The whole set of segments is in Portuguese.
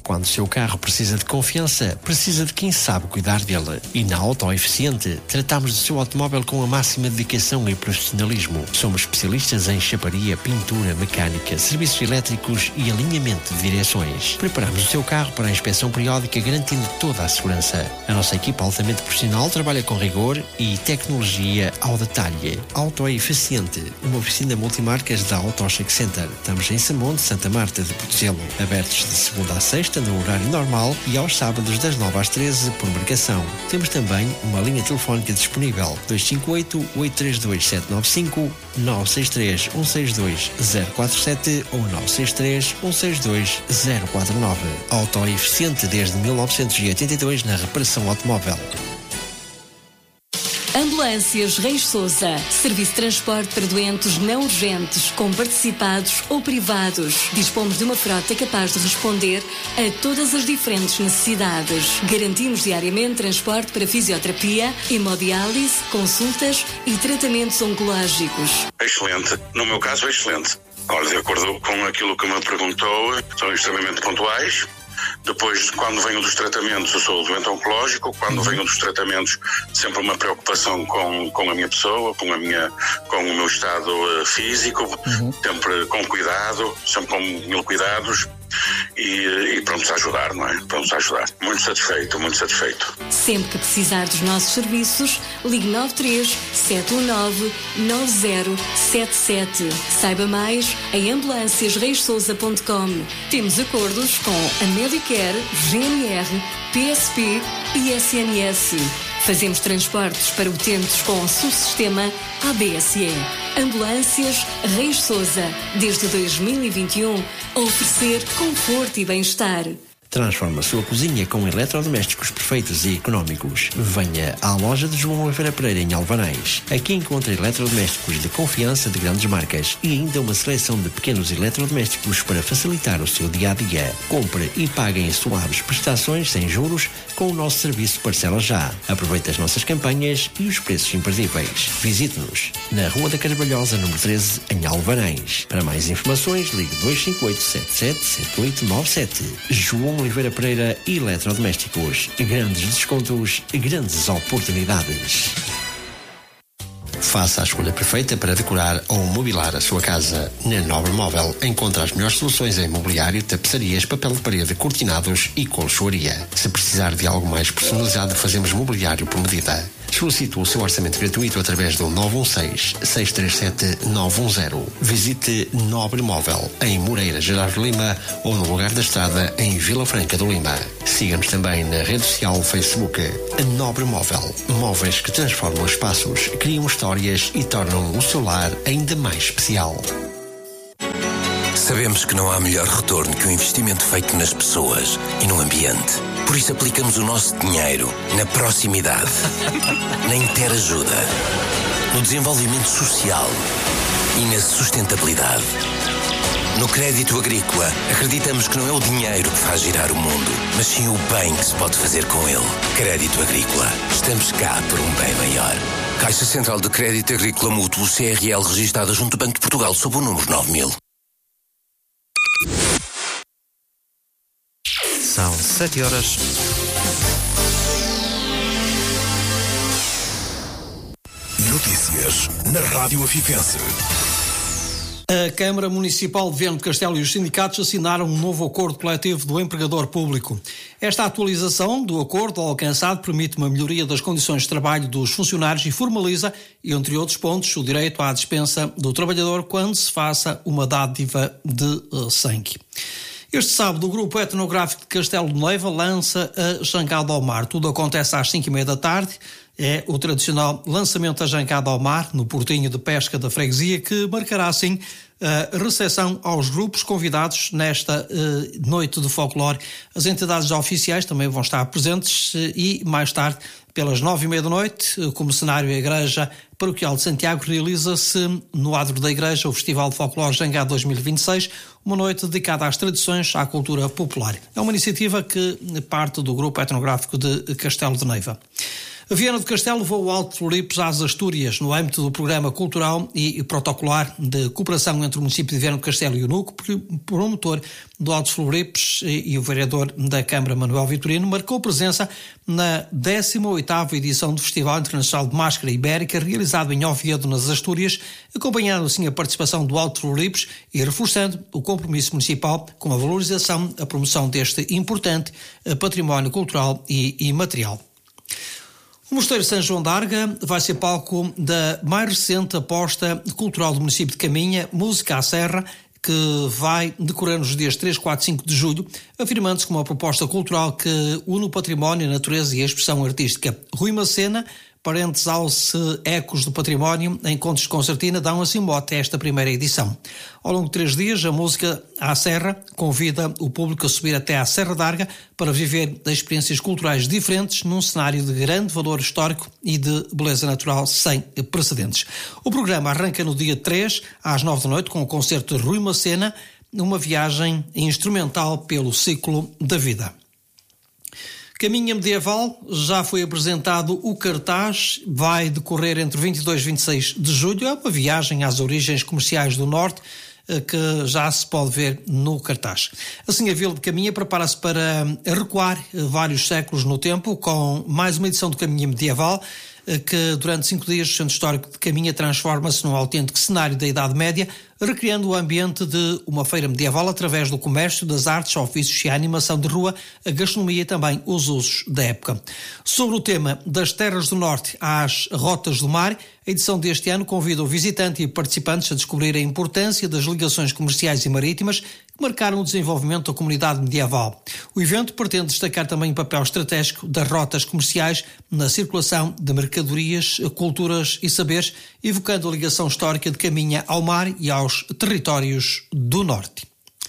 Quando o seu carro precisa de confiança, precisa de quem sabe cuidar dele. E na Auto Eficiente, tratamos do seu automóvel com a máxima dedicação e profissionalismo. Somos especialistas em chaparia, pintura, mecânica, serviços elétricos e alinhamento de direções. Preparamos o seu carro para a inspeção periódica, garantindo toda a segurança. A nossa equipa altamente profissional trabalha com rigor e tecnologia ao detalhe. Auto Eficiente, uma oficina multimarcas da Auto Check Center. Estamos em Samonte, Santa Marta de Portela. Abertos de segunda a sexta no horário normal e aos sábados das 9 às 13 por marcação. Temos também uma linha telefónica disponível 258-832-795, 963-162-047 ou 963-162-049. Auto Eficiente desde 1982 na reparação automóvel. Ambulâncias Reis Sousa. Serviço de transporte para doentes não urgentes, com participados ou privados. Dispomos de uma frota capaz de responder a todas as diferentes necessidades. Garantimos diariamente transporte para fisioterapia, hemodiálise, consultas e tratamentos oncológicos. Excelente. No meu caso, é excelente. Olha, de acordo com aquilo que me perguntou, são extremamente pontuais. Depois, quando venho dos tratamentos, eu sou doente oncológico. Quando venho dos tratamentos, sempre uma preocupação com a minha pessoa, com o meu estado físico, sempre com cuidado, sempre com mil cuidados e prontos a ajudar, não é? Prontos a ajudar. Muito satisfeito, muito satisfeito. Sempre que precisar dos nossos serviços, ligue 93-719-9077. Saiba mais em ambulanciasreissousa.com. Temos acordos com a Medicare, GNR, PSP e SNS. Fazemos transportes para utentes com o subsistema ABSE. Ambulâncias Reis Sousa, desde 2021, a oferecer conforto e bem-estar. Transforma a sua cozinha com eletrodomésticos perfeitos e económicos. Venha à loja de João Oliveira Pereira em Alvanães. Aqui encontra eletrodomésticos de confiança de grandes marcas e ainda uma seleção de pequenos eletrodomésticos para facilitar o seu dia-a-dia. Compre e pague em suaves prestações sem juros com o nosso serviço Parcela Já. Aproveite as nossas campanhas e os preços imperdíveis. Visite-nos na Rua da Carvalhosa, número 13, em Alvanães. Para mais informações, ligue 258-777897. João Oliveira Pereira Eletrodomésticos. Grandes descontos, grandes oportunidades. Faça a escolha perfeita para decorar ou mobilar a sua casa. Na Nobre Móvel encontra as melhores soluções em mobiliário, tapeçarias, papel de parede, cortinados e colchoaria. Se precisar de algo mais personalizado, fazemos mobiliário por medida. Solicite o seu orçamento gratuito através do 916-637-910. Visite Nobre Móvel em Moreira, Gerardo Lima ou no Lugar da Estrada em Vila Franca do Lima. Siga-nos também na rede social Facebook. Nobre Móvel. Móveis que transformam espaços, criam histórias e tornam o seu lar ainda mais especial. Sabemos que não há melhor retorno que o investimento feito nas pessoas e no ambiente. Por isso aplicamos o nosso dinheiro na proximidade, na interajuda, no desenvolvimento social e na sustentabilidade. No crédito agrícola, acreditamos que não é o dinheiro que faz girar o mundo, mas sim o bem que se pode fazer com ele. Crédito agrícola. Estamos cá por um bem maior. Caixa Central de Crédito Agrícola Mútuo, CRL, registada junto ao Banco de Portugal, sob o número 9000. São 7 horas. Notícias na Rádio Afifense. A Câmara Municipal de Viana do Castelo e os sindicatos assinaram um novo acordo coletivo do empregador público. Esta atualização do acordo alcançado permite uma melhoria das condições de trabalho dos funcionários e formaliza, entre outros pontos, o direito à dispensa do trabalhador quando se faça uma dádiva de sangue. Este sábado, o Grupo Etnográfico de Castelo de Neiva lança a Jangada ao Mar. Tudo acontece às 5:30 da tarde. É o tradicional lançamento da Jangada ao Mar, no portinho de pesca da freguesia, que marcará, assim, a recepção aos grupos convidados nesta noite de folclore. As entidades oficiais também vão estar presentes e, mais tarde, pelas 9:30 da noite, como cenário, a Igreja Paroquial de Santiago realiza-se no adro da Igreja o Festival de Folclore Jangada 2026, uma noite dedicada às tradições, à cultura popular. É uma iniciativa que parte do Grupo Etnográfico de Castelo de Neiva. Viana do Castelo levou o Alto de Floripes às Astúrias, no âmbito do Programa Cultural e Protocolar de Cooperação entre o município de Viana do Castelo e o núcleo promotor do Alto de Floripes e o vereador da Câmara, Manuel Vitorino, marcou presença na 18ª edição do Festival Internacional de Máscara Ibérica, realizado em Oviedo, nas Astúrias, acompanhando assim a participação do Alto de Floripes e reforçando o compromisso municipal com a valorização, a promoção deste importante património cultural e imaterial. O Mosteiro São João d'Arga vai ser palco da mais recente aposta cultural do município de Caminha, Música à Serra, que vai decorrer nos dias 3, 4 e 5 de julho, afirmando-se como uma proposta cultural que une o património, a natureza e a expressão artística. Rui Macena, parentes Alce Ecos do Património, em Contos de Concertina, dão assim mote a esta primeira edição. Ao longo de 3 dias, a Música à Serra convida o público a subir até à Serra d'Arga para viver experiências culturais diferentes num cenário de grande valor histórico e de beleza natural sem precedentes. O programa arranca no dia 3, às 9 da noite, com o concerto de Rui Macena, uma viagem instrumental pelo ciclo da vida. Caminha Medieval, já foi apresentado o cartaz, vai decorrer entre 22 e 26 de julho, é uma viagem às origens comerciais do Norte, que já se pode ver no cartaz. Assim, a Vila de Caminha prepara-se para recuar vários séculos no tempo, com mais uma edição do Caminha Medieval, que durante 5 dias o Centro Histórico de Caminha transforma-se num autêntico cenário da Idade Média, recriando o ambiente de uma feira medieval através do comércio, das artes, ofícios e a animação de rua, a gastronomia e também os usos da época. Sobre o tema das terras do Norte às rotas do mar, a edição deste ano convida o visitante e participantes a descobrir a importância das ligações comerciais e marítimas que marcaram o desenvolvimento da comunidade medieval. O evento pretende destacar também o papel estratégico das rotas comerciais na circulação de mercadorias, culturas e saberes, evocando a ligação histórica de Caminha ao mar e aos territórios do Norte.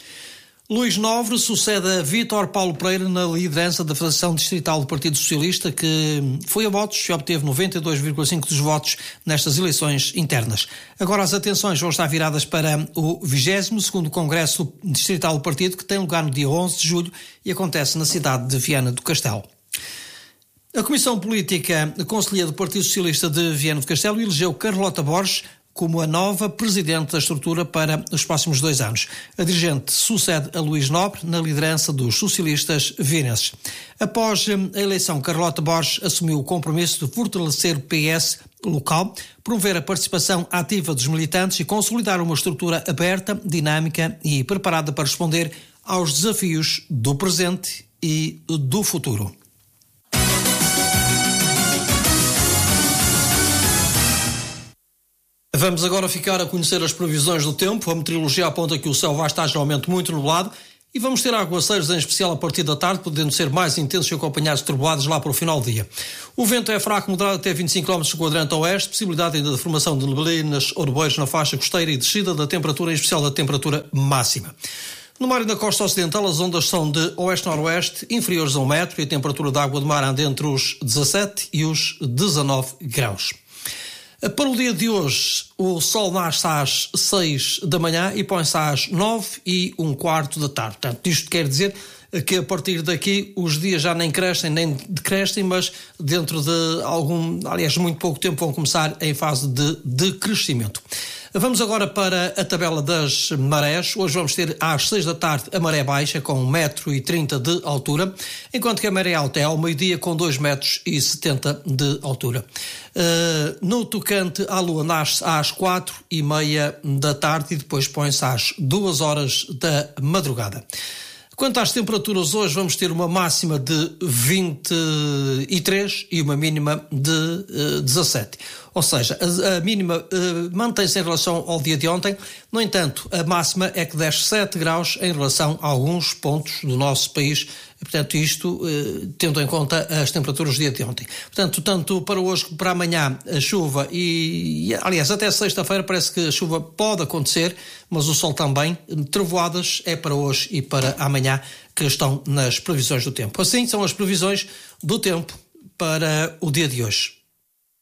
Luís Nobre sucede a Vítor Paulo Pereira na liderança da Federação Distrital do Partido Socialista, que foi a votos e obteve 92,5% dos votos nestas eleições internas. Agora as atenções vão estar viradas para o 20º Congresso Distrital do Partido, que tem lugar no dia 11 de julho e acontece na cidade de Viana do Castelo. A Comissão Política Conselhia do Partido Socialista de Viana do Castelo elegeu Carlota Borges como a nova presidente da estrutura para os próximos 2 anos. A dirigente sucede a Luís Nobre na liderança dos socialistas vienenses. Após a eleição, Carlota Borges assumiu o compromisso de fortalecer o PS local, promover a participação ativa dos militantes e consolidar uma estrutura aberta, dinâmica e preparada para responder aos desafios do presente e do futuro. Vamos agora ficar a conhecer as previsões do tempo. A meteorologia aponta que o céu vai estar geralmente muito nublado e vamos ter aguaceiros, em especial a partir da tarde, podendo ser mais intensos e acompanhados de trovoadas lá para o final do dia. O vento é fraco, moderado até 25 km do quadrante oeste, possibilidade ainda de formação de neblinas ou nevoeiros na faixa costeira e descida da temperatura, em especial da temperatura máxima. No mar e na costa ocidental, as ondas são de oeste-noroeste, inferiores a 1 metro, e a temperatura da água do mar anda entre os 17 e os 19 graus. Para o dia de hoje, o sol nasce às 6 da manhã e põe-se às 9h15 da tarde. Portanto, isto quer dizer que a partir daqui os dias já nem crescem nem decrescem, mas dentro de muito pouco tempo vão começar em fase de decrescimento. Vamos agora para a tabela das marés. Hoje vamos ter às 6 da tarde a maré baixa com 1,30 m de altura, enquanto que a maré alta é ao meio-dia com 2,70 m de altura. No tocante à lua, nasce às 4h30 da tarde e depois põe-se às 2 horas da madrugada. Quanto às temperaturas, hoje vamos ter uma máxima de 23 e uma mínima de 17. Ou seja, a mínima mantém-se em relação ao dia de ontem. No entanto, a máxima é que desce 7 graus em relação a alguns pontos do nosso país. Portanto, isto tendo em conta as temperaturas do dia de ontem. Portanto, tanto para hoje como para amanhã, a chuva aliás, até sexta-feira parece que a chuva pode acontecer, mas o sol também. Trovoadas é para hoje e para amanhã que estão nas previsões do tempo. Assim são as previsões do tempo para o dia de hoje.